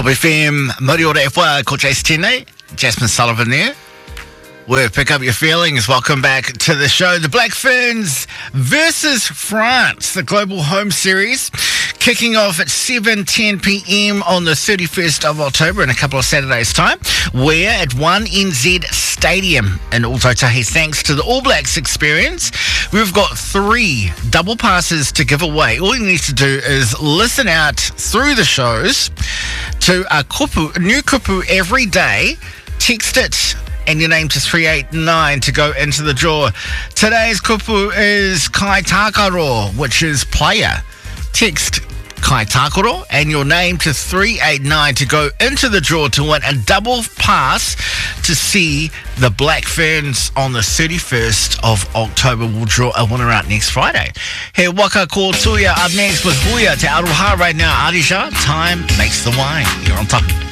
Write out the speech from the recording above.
FM, Mori ora e whā, ko Jace Tene, Jasmine Sullivan there. We'll pick up your feelings. Welcome back to the show. The Black Ferns versus France, the Global Home Series, kicking off at 7:10 p.m. on the 31st of October in a couple of Saturdays' time. We're at 1NZ Stadium in Ōtautahi. Thanks to the All Blacks experience, we've got 3 double passes to give away. All you need to do is listen out through the shows to a new kupu every day. Text it and your name to 389 to go into the draw. Today's kupu is Kai Takaro, which is player. Text Kai Takaro and your name to 389 to go into the draw to win a double pass to see the Black Ferns on the 31st of October. We'll draw a winner out next Friday. Hey, Waka Ko Tuya up next with Huya Te Aroha right now. Arisha, time makes the wine. You're on top.